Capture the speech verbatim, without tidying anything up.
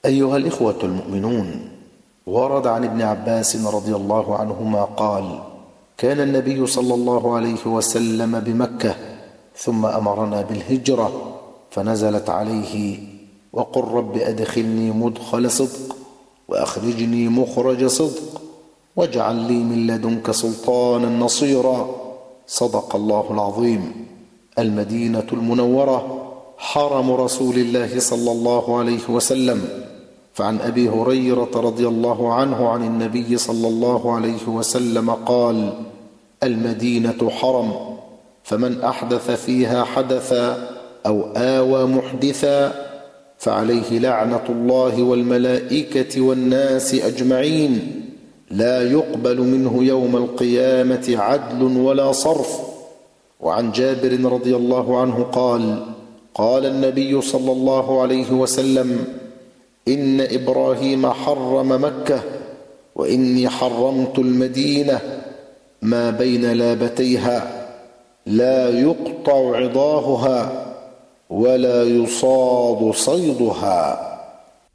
أيها الإخوة المؤمنون، ورد عن ابن عباس رضي الله عنهما قال: كان النبي صلى الله عليه وسلم بمكة ثم أمرنا بالهجرة، فنزلت عليه: وقل رب أدخلني مدخل صدق وأخرجني مخرج صدق واجعل لي من لدنك سلطانا نصيرا. صدق الله العظيم. المدينة المنورة حرم رسول الله صلى الله عليه وسلم. فعن أبي هريرة رضي الله عنه عن النبي صلى الله عليه وسلم قال: المدينة حرم، فمن أحدث فيها حدثا أو آوى محدثا فعليه لعنة الله والملائكة والناس أجمعين، لا يقبل منه يوم القيامة عدل ولا صرف. وعن جابر رضي الله عنه قال: قال النبي صلى الله عليه وسلم: إن إبراهيم حرم مكة وإني حرمت المدينة ما بين لابتيها، لا يقطع عضاهها ولا يصاد صيدها.